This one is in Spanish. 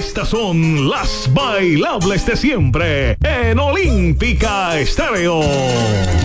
Estas son las bailables de siempre en Olímpica Estéreo.